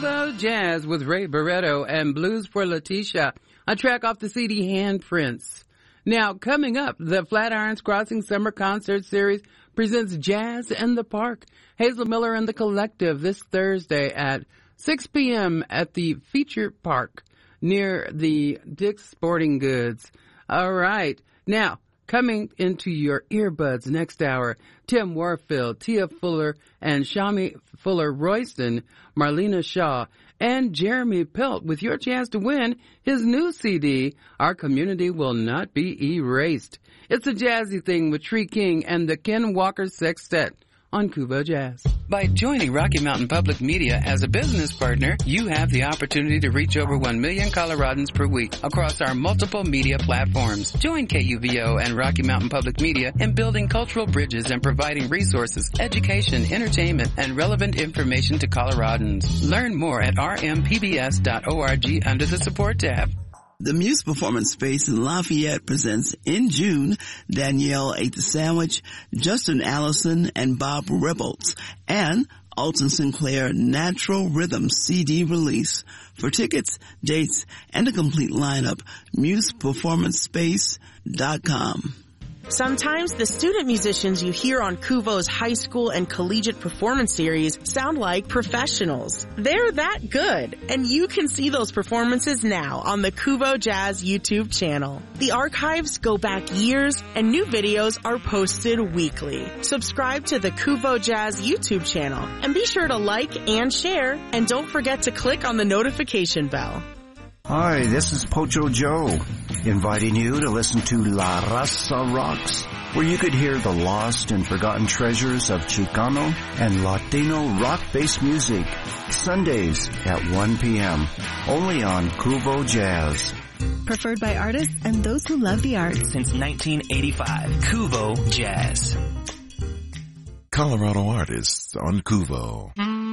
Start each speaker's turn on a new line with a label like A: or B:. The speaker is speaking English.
A: Cuvo Jazz with Ray Barretto and Blues for Leticia, a track off the CD Handprints. Now, coming up, the Flatirons Crossing Summer Concert Series presents Jazz in the Park. Hazel Miller and the Collective this Thursday at 6 p.m. at the Feature Park near the Dick's Sporting Goods. All right. Now, coming into your earbuds next hour, Tim Warfield, Tia Fuller, and Shami Fuller-Royston, Marlena Shaw, and Jeremy Pelt with your chance to win his new CD, Our Community Will Not Be Erased. It's a jazzy thing with Tree King and the Ken Walker Sextet on Cuvo Jazz. By joining Rocky Mountain Public Media as a business partner, you have the opportunity to reach over 1 million Coloradans per week across our multiple media platforms. Join KUVO and Rocky Mountain Public Media in building cultural bridges and providing resources, education, entertainment, and relevant information to Coloradans. Learn more at rmpbs.org under the support tab.
B: The Muse Performance Space in Lafayette presents in June Danielle Ate the Sandwich, Justin Allison, and Bob Rebbolds, and Alton Sinclair Natural Rhythm CD release. For tickets, dates, and a complete lineup, museperformancespace.com.
C: Sometimes the student musicians you hear on Cuvo's high school and collegiate performance series sound like professionals. They're that good, and you can see those performances now on the Cuvo Jazz YouTube channel. The archives go back years, and new videos are posted weekly. Subscribe to the Cuvo Jazz YouTube channel, and be sure to like and share, and don't forget to click on the notification bell.
D: Hi, this is Pocho Joe, inviting you to listen to La Raza Rocks, where you could hear the lost and forgotten treasures of Chicano and Latino rock-based music, Sundays at 1 p.m., only on Cuvo Jazz.
E: Preferred by artists and those who love the arts.
F: Since 1985, Cuvo Jazz.
G: Colorado artists on Cuvo.